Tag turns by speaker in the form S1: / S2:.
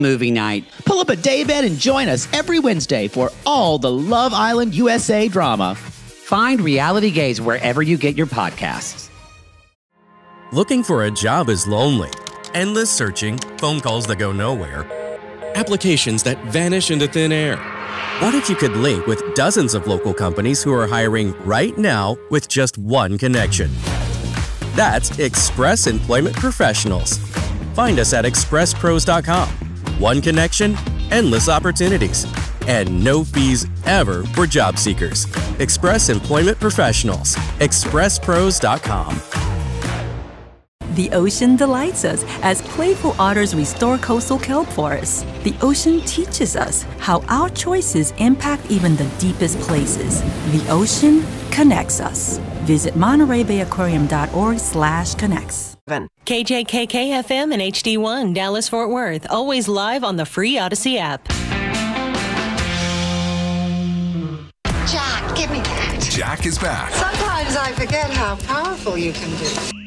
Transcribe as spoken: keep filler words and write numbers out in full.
S1: movie night.
S2: Pull up a daybed and join us every Wednesday for all the Love Island U S A drama.
S1: Find Reality Gaze wherever you get your podcasts.
S3: Looking for a job is lonely. Endless searching, phone calls that go nowhere, applications that vanish into thin air. What if you could link with dozens of local companies who are hiring right now with just one connection? That's Express Employment Professionals. Find us at express pros dot com. One connection, endless opportunities, and no fees ever for job seekers. Express Employment Professionals. express pros dot com.
S4: The ocean delights us as playful otters restore coastal kelp forests. The ocean teaches us how our choices impact even the deepest places. The ocean connects us. Visit Monterey Bay Aquarium dot org slash connects.
S5: K J K K F M and H D one, Dallas-Fort Worth. Always live on the free Odyssey app.
S6: Jack, give me that.
S7: Jack is back.
S6: Sometimes I forget how powerful you can be.